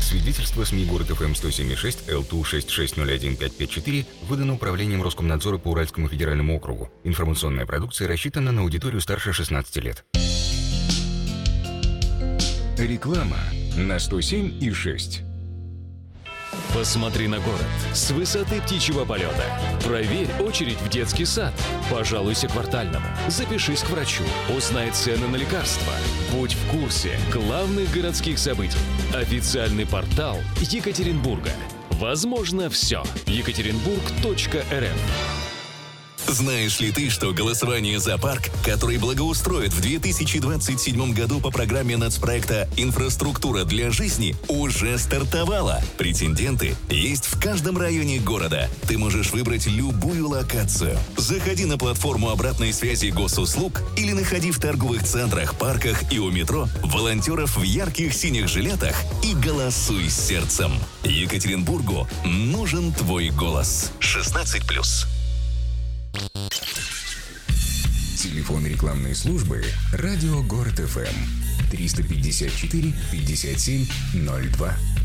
Свидетельство СМИ «Город ФМ» 107,6 Л266015554 выдано Управлением Роскомнадзора по Уральскому федеральному округу. Информационная продукция рассчитана на аудиторию старше 16 лет. Реклама на 107,6. Посмотри на город с высоты птичьего полета. Проверь очередь в детский сад. Пожалуйся квартальному. Запишись к врачу. Узнай цены на лекарства. Будь в курсе главных городских событий. Официальный портал Екатеринбурга. Возможно, все. Екатеринбург.рф. Знаешь ли ты, что голосование за парк, который благоустроят в 2027 году по программе нацпроекта «Инфраструктура для жизни», уже стартовало? Претенденты есть в каждом районе города. Ты можешь выбрать любую локацию. Заходи на платформу обратной связи госуслуг или находи в торговых центрах, парках и у метро волонтеров в ярких синих жилетах и голосуй сердцем. Екатеринбургу нужен твой голос. 16+. Телефон рекламной службы «Радио Город ФМ» 354 57 02.